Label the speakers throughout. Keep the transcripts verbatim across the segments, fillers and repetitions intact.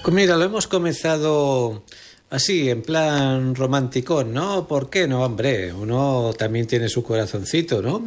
Speaker 1: Pues mira, lo hemos comenzado así, en plan romanticón, ¿no? ¿Por qué no, hombre? Uno también tiene su corazoncito, ¿no?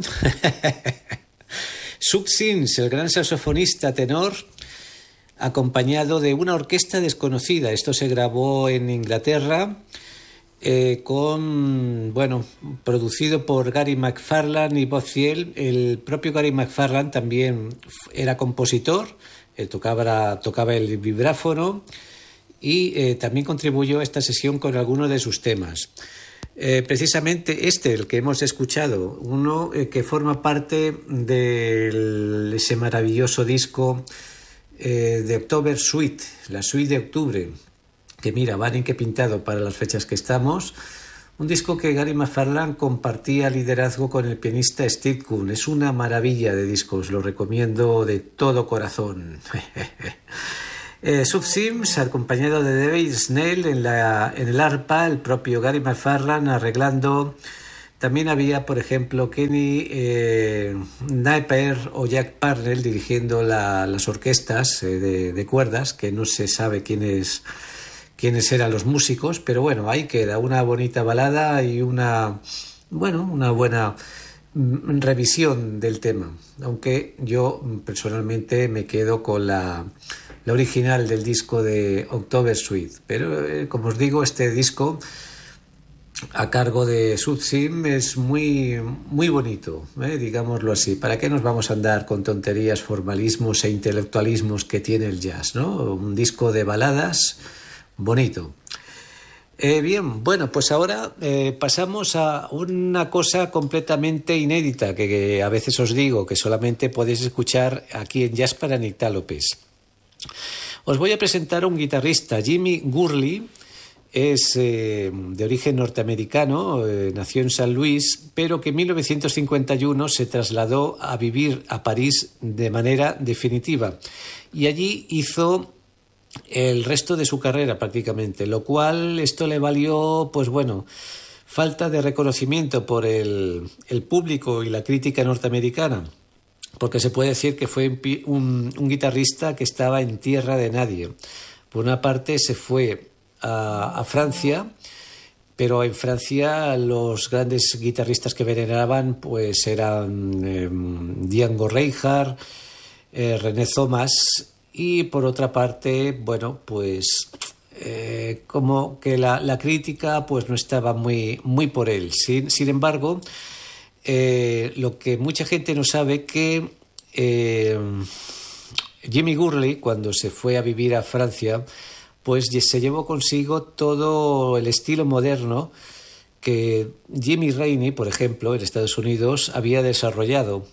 Speaker 1: Sub Sims, el gran saxofonista tenor, acompañado de una orquesta desconocida. Esto se grabó en Inglaterra, eh, con, bueno, producido por Gary McFarlane y Bob Thiele. El propio Gary McFarlane también era compositor, eh, tocaba, tocaba el vibráfono y eh, también contribuyó a esta sesión con algunos de sus temas. Eh, precisamente este, el que hemos escuchado, uno eh, que forma parte de ese maravilloso disco eh, de October Suite, la suite de octubre, que mira, van en que pintado para las fechas que estamos. Un disco que Gary McFarlane compartía liderazgo con el pianista Steve Kuhn. Es una maravilla de discos, lo recomiendo de todo corazón. Eh, Sub Sims, acompañado de David Snell en, la, en el arpa, el propio Gary McFarlane arreglando. También había, por ejemplo, Kenny eh, Napier o Jack Parnell dirigiendo la, las orquestas eh, de, de cuerdas, que no se sabe quiénes, quiénes eran los músicos, pero bueno, ahí queda una bonita balada y una, bueno, una buena revisión del tema, aunque yo personalmente me quedo con la la original del disco de October Suite. Pero eh, como os digo, este disco a cargo de Sub Sim es muy, muy bonito, eh, digámoslo así. ¿Para qué nos vamos a andar con tonterías, formalismos e intelectualismos que tiene el jazz, ¿no? Un disco de baladas bonito. Eh, bien, bueno, pues ahora eh, pasamos a una cosa completamente inédita que, que a veces os digo que solamente podéis escuchar aquí en Jazz para Nyctálopes. Os voy a presentar a un guitarrista, Jimmy Gurley. Es eh, de origen norteamericano, eh, nació en San Luis, pero que en mil novecientos cincuenta y uno se trasladó a vivir a París de manera definitiva y allí hizo el resto de su carrera prácticamente, lo cual esto le valió, pues bueno, falta de reconocimiento por el, el público y la crítica norteamericana, porque se puede decir que fue un, un guitarrista que estaba en tierra de nadie. Por una parte se fue a, a Francia, pero en Francia los grandes guitarristas que veneraban pues eran eh, Django Reinhardt, eh, René Thomas, y por otra parte, bueno, pues eh, como que la, la crítica pues no estaba muy, muy por él. Sin, sin embargo, Eh, lo que mucha gente no sabe que eh, Jimmy Gurley, cuando se fue a vivir a Francia, pues se llevó consigo todo el estilo moderno que Jimmy Rainey, por ejemplo, en Estados Unidos había desarrollado,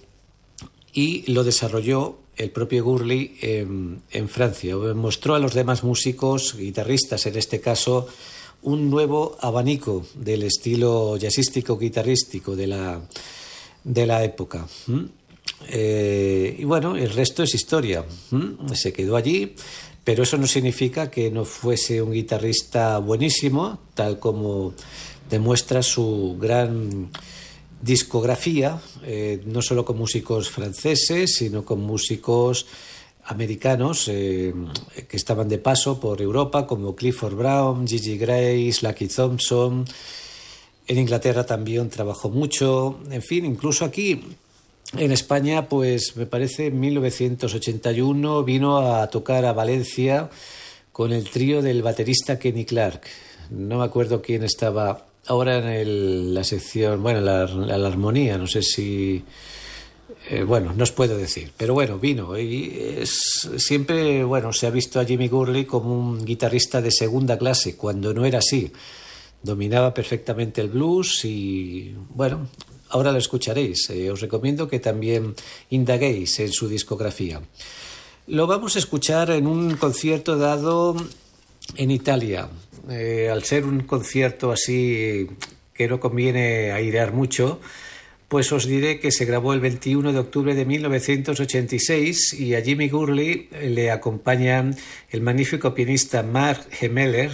Speaker 1: y lo desarrolló el propio Gurley en, en Francia. Mostró a los demás músicos, guitarristas en este caso, un nuevo abanico del estilo jazzístico guitarrístico de la, de la época. ¿Mm? Eh, y bueno, el resto es historia. ¿Mm? Se quedó allí, pero eso no significa que no fuese un guitarrista buenísimo, tal como demuestra su gran discografía, eh, no solo con músicos franceses, sino con músicos americanos eh, que estaban de paso por Europa, como Clifford Brown, Gigi Grace, Lucky Thompson. En Inglaterra también trabajó mucho. En fin, incluso aquí en España, pues me parece en mil novecientos ochenta y uno vino a tocar a Valencia con el trío del baterista Kenny Clark. No me acuerdo quién estaba ahora en el, la sección, bueno, la, la, la armonía, no sé si... Eh, bueno, no os puedo decir, pero bueno, vino y es, siempre, bueno, se ha visto a Jimmy Gurley como un guitarrista de segunda clase, cuando no era así. Dominaba perfectamente el blues y, bueno, ahora lo escucharéis. Eh, os recomiendo que también indaguéis en su discografía. Lo vamos a escuchar en un concierto dado en Italia. Eh, al ser un concierto así que no conviene airear mucho, pues os diré que se grabó el veintiuno de octubre de mil novecientos ochenta y seis y a Jimmy Gurley le acompañan el magnífico pianista Mark Hemeller,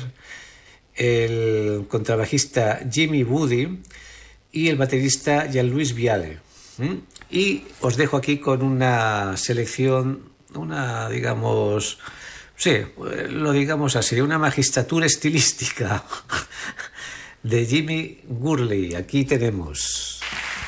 Speaker 1: el contrabajista Jimmy Woody y el baterista Jean-Louis Viale. ¿Mm? Y os dejo aquí con una selección, una, digamos, Sí, lo digamos así, una magistratura estilística de Jimmy Gurley. Aquí tenemos.